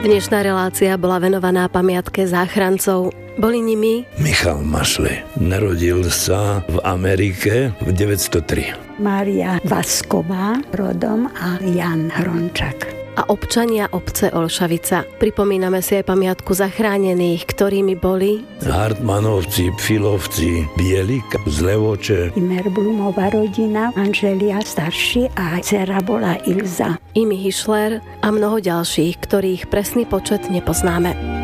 Dnešná relácia bola venovaná pamiatke záchrancov. Boli nimi Michal Mašle. Narodil sa v Amerike v 903. Mária Vasková rodom a Jan Hrončak. A občania obce Olšavica. Pripomíname si aj pamiatku zachránených, ktorými boli Hartmanovci, Filovci, Bielik, Zlevoče, Imerblumová rodina, manželia starší a dcera bola Ilza. Imi Hišler a mnoho ďalších, ktorých presný počet nepoznáme.